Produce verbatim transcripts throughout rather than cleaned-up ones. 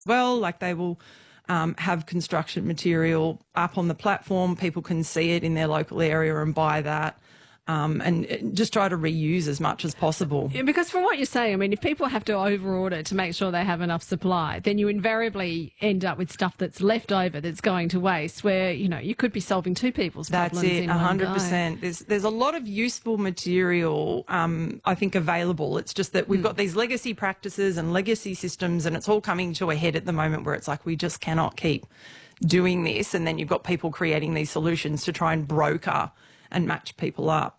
well. Like they will um, have construction material up on the platform. People can see it in their local area and buy that. Um, and just try to reuse as much as possible. Yeah, because from what you're saying, I mean, if people have to over-order to make sure they have enough supply, then you invariably end up with stuff that's left over that's going to waste where, you know, you could be solving two people's That's problems it, in one hundred one percent. go. There's, there's a lot of useful material, um, I think, available. It's just that we've Mm. got these legacy practices and legacy systems, and it's all coming to a head at the moment where it's like we just cannot keep doing this. And then you've got people creating these solutions to try and broker and match people up.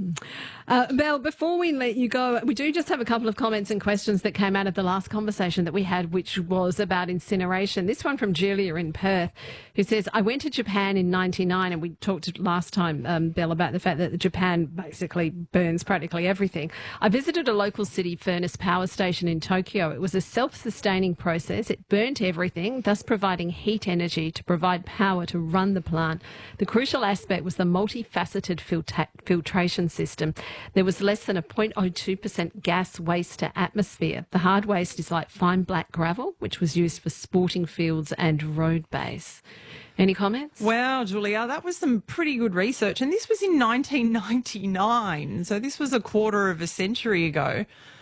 Uh, Belle, before we let you go, we do just have a couple of comments and questions that came out of the last conversation that we had, which was about incineration. This one from Julia in Perth, who says, I went to Japan in ninety-nine, and we talked last time, um, Belle, about the fact that Japan basically burns practically everything. I visited a local city furnace power station in Tokyo. It was a self-sustaining process. It burnt everything, thus providing heat energy to provide power to run the plant. The crucial aspect was the multifaceted filtra- filtration system. There was less than a zero point zero two percent gas waste to atmosphere. The hard waste is like fine black gravel, which was used for sporting fields and road base. Any comments? Wow, Julia, that was some pretty good research. And this was in nineteen ninety-nine. So this was a quarter of a century ago.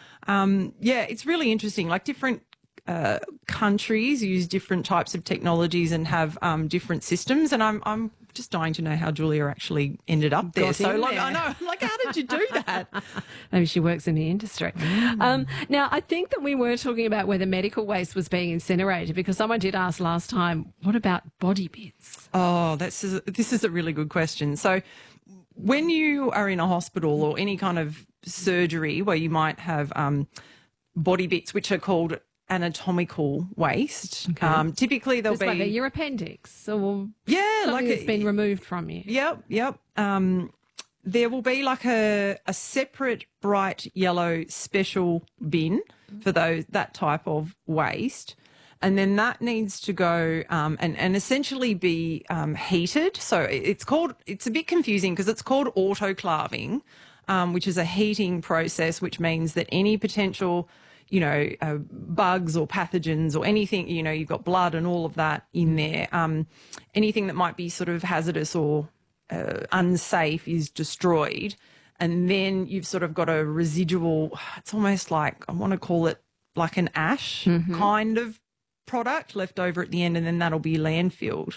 Um, yeah, it's really interesting. Like different uh, countries use different types of technologies and have um, different systems. And I'm, I'm just dying to know how Julia actually ended up there. Got So in like, there. I know, like, how did you do that? Maybe she works in the industry. Mm. Um, now, I think that we were talking about whether medical waste was being incinerated, because someone did ask last time, what about body bits? Oh, that's a, this is a really good question. So when you are in a hospital or any kind of surgery where you might have um, body bits, which are called anatomical waste, Okay. um, typically there'll It's be... like your appendix or yeah, something like that's a, been removed from you. Yep, yep. Um, there will be like a, a separate bright yellow special bin for those that type of waste. And then that needs to go um, and, and essentially be um, heated. So it's called, it's a bit confusing because it's called autoclaving, um, which is a heating process, which means that any potential, you know, uh, bugs or pathogens or anything, you know, you've got blood and all of that in there. Um, anything that might be sort of hazardous or uh, unsafe is destroyed. And then you've sort of got a residual, it's almost like, I want to call it like an ash Mm-hmm. kind of product left over at the end, and then that'll be landfilled.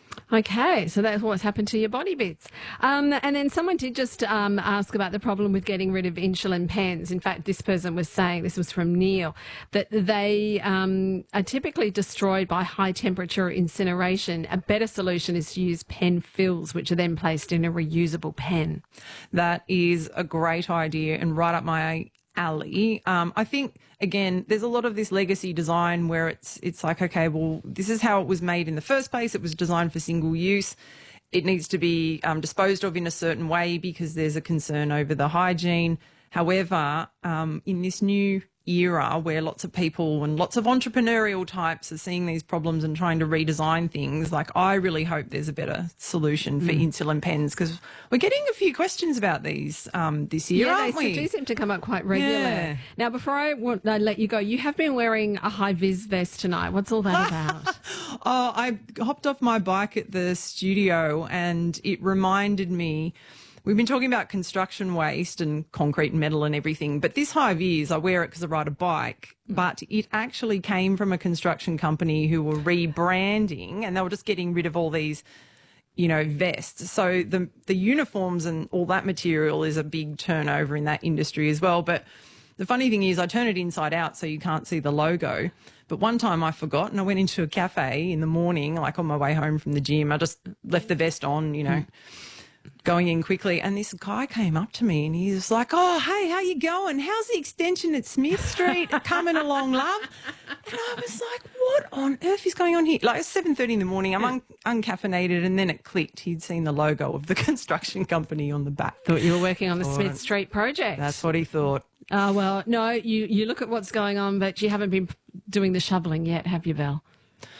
Okay, so that's what's happened to your body bits. Um, and then someone did just um, ask about the problem with getting rid of insulin pens. In fact, this person was saying, this was from Neil, that they um, are typically destroyed by high temperature incineration. A better solution is to use pen fills, which are then placed in a reusable pen. That is a great idea and right up my alley. Um, I think, again, there's a lot of this legacy design where it's it's like, okay, well, this is how it was made in the first place. It was designed for single use. It needs to be um, disposed of in a certain way because there's a concern over the hygiene. However, um, in this new era where lots of people and lots of entrepreneurial types are seeing these problems and trying to redesign things, like I really hope there's a better solution for mm. insulin pens, because we're getting a few questions about these um, this year, yeah, aren't they we? do seem to come up quite regularly. Yeah. Now, before I want, I let you go, you have been wearing a high-vis vest tonight. What's all that about? Oh, I hopped off my bike at the studio and it reminded me, we've been talking about construction waste and concrete and metal and everything, but this high vis, I wear it because I ride a bike, but it actually came from a construction company who were rebranding and they were just getting rid of all these, you know, vests. So the the uniforms and all that material is a big turnover in that industry as well. But the funny thing is I turn it inside out so you can't see the logo. But one time I forgot and I went into a cafe in the morning, like on my way home from the gym. I just left the vest on, you know. Mm. going in quickly, and this guy came up to me and he was like, oh, hey, how you going? How's the extension at Smith Street coming along, love? And I was like, what on earth is going on here? Like, it's seven thirty in the morning, I'm un- uncaffeinated, and then it clicked. He'd seen the logo of the construction company on the back. Thought you were working on the Smith Street project. That's what he thought. Oh, uh, well, no, you, you look at what's going on, but you haven't been doing the shoveling yet, have you, Val?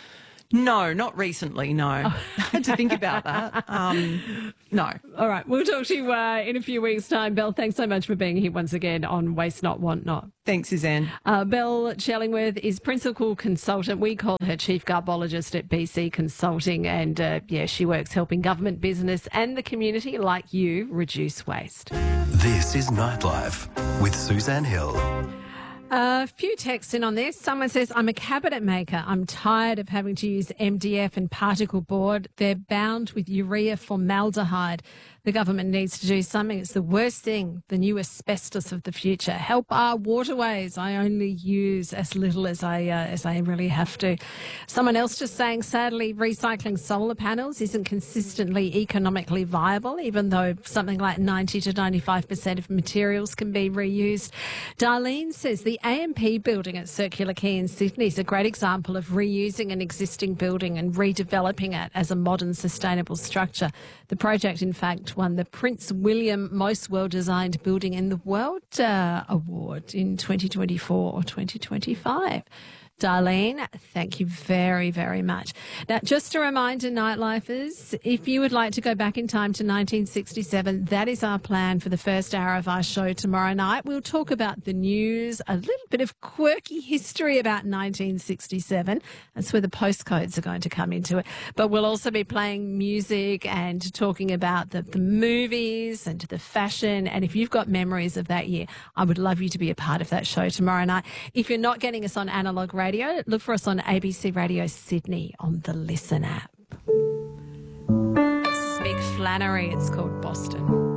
No, not recently, no. I had to think about that. Um, no. All right. We'll talk to you uh, in a few weeks' time. Belle, thanks so much for being here once again on Waste Not, Want Not. Thanks, Suzanne. Uh, Belle Chellingworth is principal consultant. We call her chief garbologist at B C Consulting. And, uh, yeah, she works helping government, business and the community like you reduce waste. This is Nightlife with Suzanne Hill. A few texts in on this. Someone says, I'm a cabinet maker. I'm tired of having to use M D F and particle board. They're bound with urea formaldehyde. The government needs to do something. It's the worst thing, the new asbestos of the future. Help our waterways. I only use as little as I uh, as I really have to. Someone else just saying, sadly, recycling solar panels isn't consistently economically viable, even though something like ninety to ninety-five percent of materials can be reused. Darlene says the A M P building at Circular Quay in Sydney is a great example of reusing an existing building and redeveloping it as a modern, sustainable structure. The project, in fact, won the Prince William Most Well-Designed Building in the World uh, Award in twenty twenty-four or twenty twenty-five. Darlene, thank you very, very much. Now, just a reminder, Nightlifers, if you would like to go back in time to nineteen sixty-seven, that is our plan for the first hour of our show tomorrow night. We'll talk about the news, a little bit of quirky history about nineteen sixty-seven. That's where the postcodes are going to come into it. But we'll also be playing music and talking about the, the movies and the fashion. And if you've got memories of that year, I would love you to be a part of that show tomorrow night. If you're not getting us on Analog Radio, look for us on A B C Radio Sydney on the Listen app. Mick Flannery, it's called Boston.